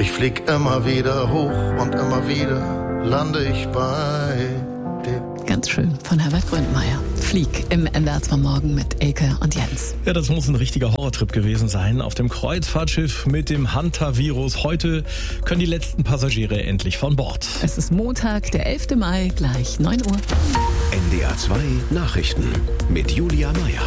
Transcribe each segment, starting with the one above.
Ich flieg immer wieder hoch und immer wieder lande ich bei dir. Ganz schön von Herbert Grönemeyer. Flieg im NDR 2 Morgen mit Elke und Jens. Ja, das muss ein richtiger Horrortrip gewesen sein. Auf dem Kreuzfahrtschiff mit dem Hantavirus. Heute können die letzten Passagiere endlich von Bord. Es ist Montag, der 11. Mai, gleich 9 Uhr. NDR 2 Nachrichten mit Julia Meyer.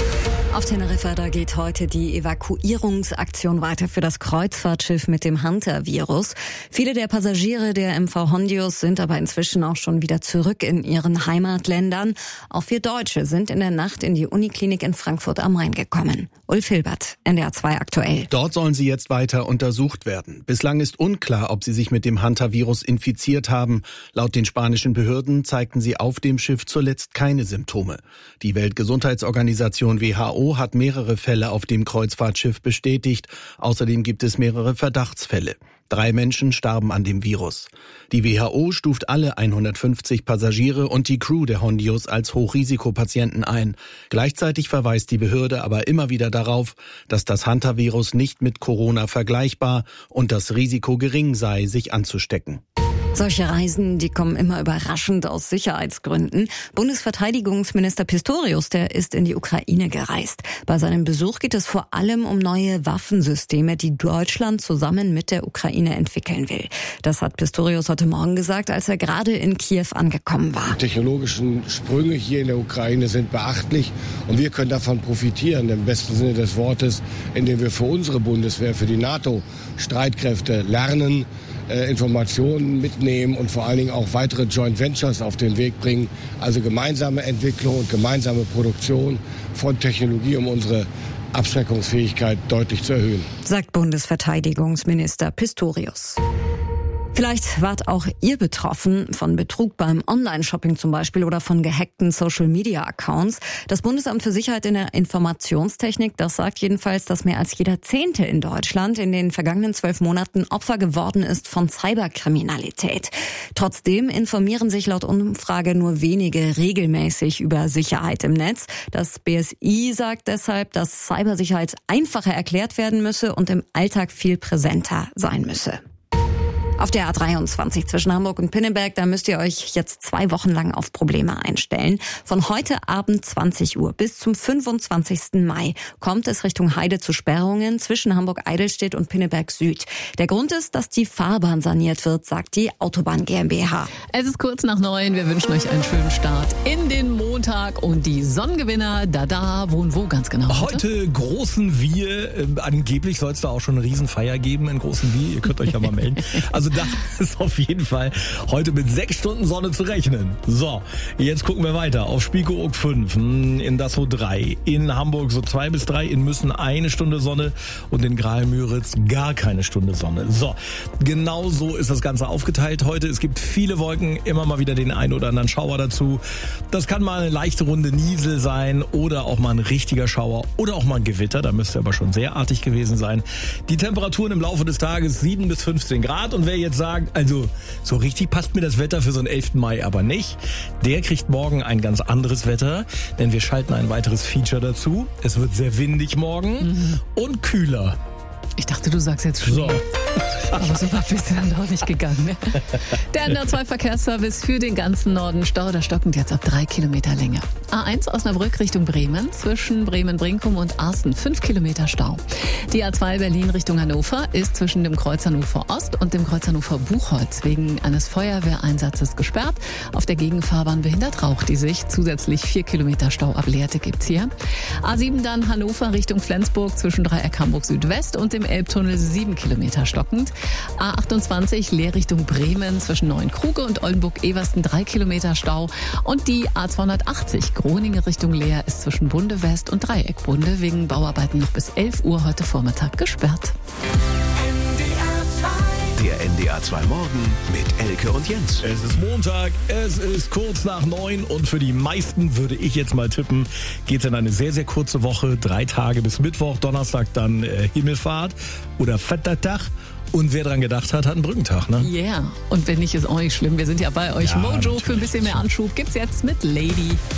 Auf Teneriffa, da geht heute die Evakuierungsaktion weiter für das Kreuzfahrtschiff mit dem Hantavirus. Viele der Passagiere der MV Hondius sind aber inzwischen auch schon wieder zurück in ihren Heimatländern. Auch 4 Deutsche sind in der Nacht in die Uniklinik in Frankfurt am Main gekommen. Ulf Hilbert, NDR 2 aktuell. Dort sollen sie jetzt weiter untersucht werden. Bislang ist unklar, ob sie sich mit dem Hantavirus infiziert haben. Laut den spanischen Behörden zeigten sie auf dem Schiff zuletzt keine Symptome. Die Weltgesundheitsorganisation WHO hat mehrere Fälle auf dem Kreuzfahrtschiff bestätigt. Außerdem gibt es mehrere Verdachtsfälle. 3 Menschen starben an dem Virus. Die WHO stuft alle 150 Passagiere und die Crew der Hondius als Hochrisikopatienten ein. Gleichzeitig verweist die Behörde aber immer wieder darauf, dass das Hantavirus nicht mit Corona vergleichbar und das Risiko gering sei, sich anzustecken. Solche Reisen, die kommen immer überraschend aus Sicherheitsgründen. Bundesverteidigungsminister Pistorius, der ist in die Ukraine gereist. Bei seinem Besuch geht es vor allem um neue Waffensysteme, die Deutschland zusammen mit der Ukraine entwickeln will. Das hat Pistorius heute Morgen gesagt, als er gerade in Kiew angekommen war. Die technologischen Sprünge hier in der Ukraine sind beachtlich und wir können davon profitieren, im besten Sinne des Wortes, indem wir für unsere Bundeswehr, für die NATO-Streitkräfte lernen, Informationen mitnehmen und vor allen Dingen auch weitere Joint Ventures auf den Weg bringen. Also gemeinsame Entwicklung und gemeinsame Produktion von Technologie, um unsere Abschreckungsfähigkeit deutlich zu erhöhen. Sagt Bundesverteidigungsminister Pistorius. Vielleicht wart auch ihr betroffen von Betrug beim Online-Shopping zum Beispiel oder von gehackten Social-Media-Accounts. Das Bundesamt für Sicherheit in der Informationstechnik, das sagt jedenfalls, dass mehr als jeder 10. in Deutschland in den vergangenen 12 Monaten Opfer geworden ist von Cyberkriminalität. Trotzdem informieren sich laut Umfrage nur wenige regelmäßig über Sicherheit im Netz. Das BSI sagt deshalb, dass Cybersicherheit einfacher erklärt werden müsse und im Alltag viel präsenter sein müsse. Auf der A23 zwischen Hamburg und Pinneberg, da müsst ihr euch jetzt 2 Wochen lang auf Probleme einstellen. Von heute Abend 20 Uhr bis zum 25. Mai kommt es Richtung Heide zu Sperrungen zwischen Hamburg-Eidelstedt und Pinneberg Süd. Der Grund ist, dass die Fahrbahn saniert wird, sagt die Autobahn GmbH. Es ist kurz nach 9. Wir wünschen euch einen schönen Start in den Montag. Und die Sonnengewinner, wo ganz genau? Heute Großen Wir. Angeblich soll es da auch schon eine Riesenfeier geben in Großen Wir. Ihr könnt euch ja mal melden. Also da ist auf jeden Fall heute mit 6 Stunden Sonne zu rechnen. So, jetzt gucken wir weiter. Auf Spiekeroog 5, in Dassow 3, in Hamburg so 2 bis 3, in Müssen 1 Stunde Sonne und in Graal-Müritz gar keine Stunde Sonne. So, genau so ist das Ganze aufgeteilt heute. Es gibt viele Wolken, immer mal wieder den einen oder anderen Schauer dazu. Das kann mal eine leichte Runde Niesel sein oder auch mal ein richtiger Schauer oder auch mal ein Gewitter. Da müsste aber schon sehr artig gewesen sein. Die Temperaturen im Laufe des Tages 7 bis 15 Grad und wer jetzt sagt, also so richtig passt mir das Wetter für so einen 11. Mai aber nicht, der kriegt morgen ein ganz anderes Wetter, denn wir schalten ein weiteres Feature dazu. Es wird sehr windig morgen und kühler. Ich dachte, du sagst jetzt Schnee. So. Aber so weit bist du dann doch nicht gegangen. Ne? Der NDR 2 Verkehrsservice für den ganzen Norden. Stau oder stockend jetzt ab 3 Kilometer Länge. A1 Osnabrück Richtung Bremen. Zwischen Bremen-Brinkum und Arsten 5 Kilometer Stau. Die A2 Berlin Richtung Hannover ist zwischen dem Kreuz Hannover Ost und dem Kreuz Hannover Buchholz wegen eines Feuerwehreinsatzes gesperrt. Auf der Gegenfahrbahn behindert raucht die sich. Zusätzlich 4 Kilometer Stau ab Lehrte gibt's hier. A7 dann Hannover Richtung Flensburg zwischen Dreieck Hamburg Südwest und dem Elbtunnel 7 Kilometer stockend. A28 Leer Richtung Bremen zwischen Neuenkruge und Oldenburg-Eversten 3 Kilometer Stau. Und die A280 Groningen Richtung Leer ist zwischen Bunde West und Dreieck Bunde wegen Bauarbeiten noch bis 11 Uhr heute Vormittag gesperrt. Der NDR 2 Morgen mit Elke und Jens. Es ist Montag, es ist kurz nach 9 und für die meisten, würde ich jetzt mal tippen, geht es in eine sehr, sehr kurze Woche. 3 Tage bis Mittwoch, Donnerstag dann Himmelfahrt oder Vatertag. Und wer dran gedacht hat, hat einen Brückentag, ne? Ja, yeah. Und wenn nicht, ist auch nicht schlimm. Wir sind ja bei euch. Ja, Mojo natürlich. für ein bisschen mehr Anschub gibt's jetzt mit Lady.